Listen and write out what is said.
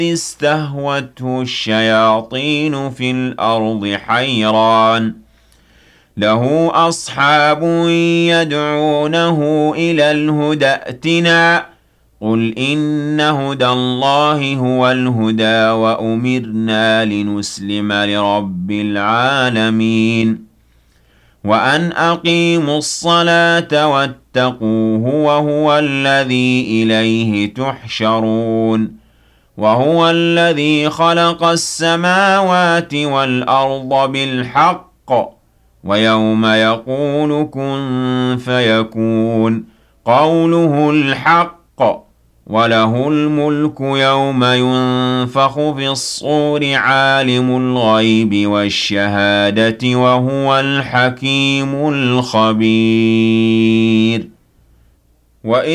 استهوته الشياطين في الأرض حيران له أصحاب يدعونه إلى الهدى ائتنا قل إن هدى الله هو الهدى وأمرنا لنسلم لرب العالمين وأن أقيموا الصلاة واتقوه وهو الذي إليه تحشرون وهو الذي خلق السماوات والأرض بالحق ويوم يقول كن فيكون قوله الحق وله الملك يوم ينفخ في الصور عالم الغيب والشهادة وهو الحكيم الخبير